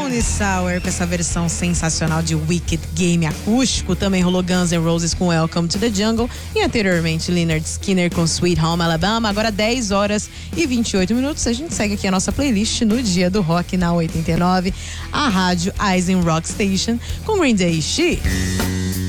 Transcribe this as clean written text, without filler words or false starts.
Lonely Sour com essa versão sensacional de Wicked Game acústico. Também rolou Guns N' Roses com Welcome to the Jungle. E anteriormente Lynyrd Skynyrd com Sweet Home Alabama. Agora 10 horas e 28 minutos. A gente segue aqui a nossa playlist no Dia do Rock na 89. A rádio Eisen Rock Station com Green Day e She.